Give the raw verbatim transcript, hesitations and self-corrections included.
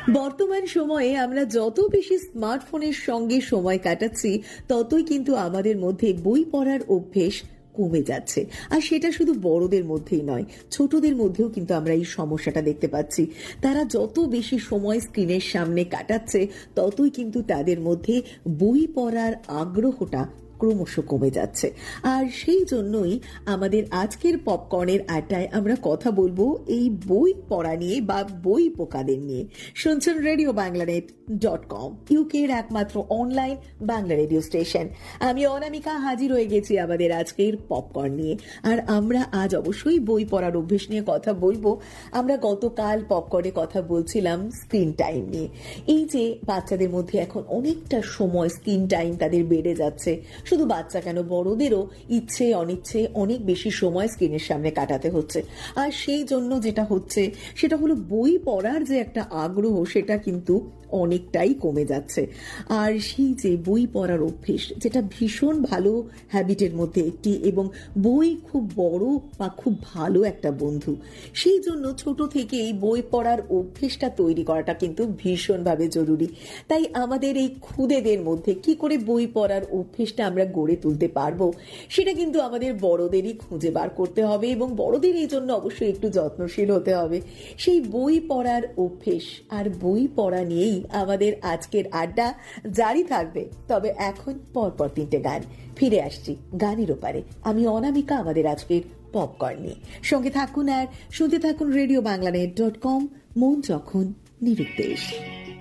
বর্তমান সময়ে আমরা যত বেশি স্মার্টফোনের সঙ্গে সময় কাটাচ্ছি, ততই কিন্তু আমাদের মধ্যে বই পড়ার অভ্যেস কমে যাচ্ছে। আর সেটা শুধু বড়দের মধ্যেই নয়, ছোটদের মধ্যেও কিন্তু আমরা এই সমস্যাটা দেখতে পাচ্ছি। তারা যত বেশি সময় স্ক্রিনের সামনে কাটাচ্ছে, ততই কিন্তু তাদের মধ্যে বই পড়ার আগ্রহটা ক্রমশ কমে যাচ্ছে। আর সেই জন্যই আমাদের আজকের পপকর্নের আড্ডায় আমরা কথা বলবো এই বই পড়া নিয়ে বা বই পোকাদের নিয়ে। শুনছেন রেডিও বাংলানেট ডট কম, ইউকের একমাত্র অনলাইন বাংলা রেডিও স্টেশন। আমি অনামিকা হাজির হয়ে গেছি আমাদের আজকের পপকর্ন নিয়ে। আর আমরা আজ অবশ্যই বই পড়ার অভ্যেস নিয়ে কথা বলবো। আমরা গতকাল পপকর্নে কথা বলছিলাম স্ক্রিন টাইম নিয়ে। এই যে বাচ্চাদের মধ্যে এখন অনেকটা সময় স্ক্রিন টাইম তাদের বেড়ে যাচ্ছে, শুধু বাচ্চা কেন, বড়দেরও ইচ্ছে অনিচ্ছে অনেক বেশি সময় স্ক্রিনের সামনে কাটাতে হচ্ছে। আর সেই জন্য যেটা হচ্ছে সেটা হলো বই পড়ার যে একটা আগ্রহ, সেটা কিন্তু অনেকটাই কমে যাচ্ছে। আর সেই যে বই পড়ার অভ্যেস, যেটা ভীষণ ভালো হ্যাবিটের মধ্যে একটি, এবং বই খুব বড় বা খুব ভালো একটা বন্ধু। সেই জন্য ছোট থেকেই বই পড়ার অভ্যেসটা তৈরি করাটা কিন্তু ভীষণভাবে জরুরি। তাই আমাদের এই খুদেদের মধ্যে কি করে বই পড়ার অভ্যেসটা আমরা গড়ে তুলতে পারবো, সেটা কিন্তু আমাদের বড়দেরই খুঁজে বার করতে হবে, এবং বড়দের এই জন্য অবশ্যই একটু যত্নশীল হতে হবে। সেই বই পড়ার অভ্যেস আর বই পড়া নিয়েই আমাদের আজকের আড্ডা জারি থাকবে। তবে এখন পরপর তিনটে গান, ফিরে আসছি গানের ওপারে। আমি অনামিকা আমাদের আজকের পপকর্ন নিয়ে। সঙ্গে থাকুন আর শুনতে থাকুন রেডিও বাংলানেট ডট কম, মন যখন নিরুদ্দেশ।